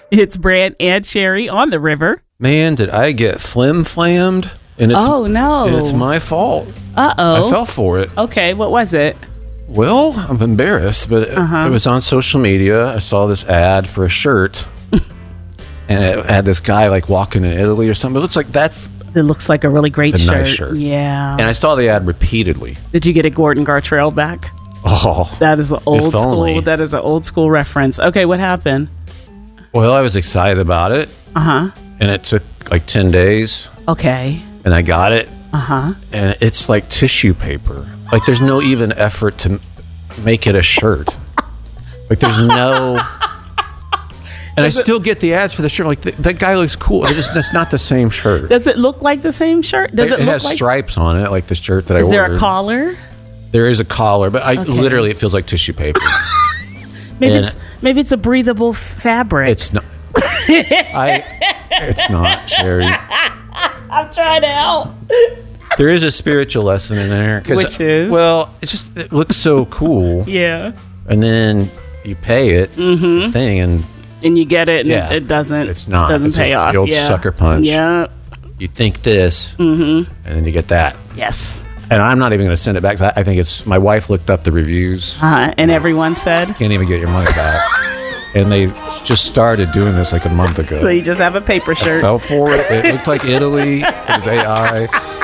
It's Brant and Sherry on the river. Man, did I get flim-flammed? And it's, Oh, no. And it's my fault. Uh-oh. I fell for it. Okay, what was it? Well, I'm embarrassed, but it was on social media. I saw this ad for a shirt, and it had this guy like walking in Italy or something. It looks like It looks like a really great It's a shirt. nice shirt. Yeah. and I saw the ad repeatedly. Did you get a Gordon Gartrell back? Oh, That is an old If only. school. That is an old school reference. Okay, what happened? well, I was excited about it, and it took like 10 days, Okay. and I got it, and it's like tissue paper. Like there's no even effort to make it a shirt. Like there's no. And I still get the ads for the shirt. Like that guy looks cool. That's not the same shirt. Does it look like the same shirt? Does it It look has like? stripes on it, like the shirt that I Is ordered. there a collar? There is a collar, but literally it feels like tissue paper. Maybe And- maybe it's a breathable fabric. It's not. It's not, Sherry. I'm trying to help. There is a spiritual lesson in there. Which is? Well, it looks so cool. Yeah. And then you pay it, the thing, and And you get it, and Yeah. it doesn't. It's not. Doesn't It's pay just off. the old sucker punch. Yeah. you think this, and then you get that. Yes. And I'm not even going to send it back. 'Cause I think it's my wife looked up the reviews. And everyone said. Can't even get your money back. And they just started doing this like a month ago. So you just have a paper I shirt. fell for it. It looked like Italy. It was AI.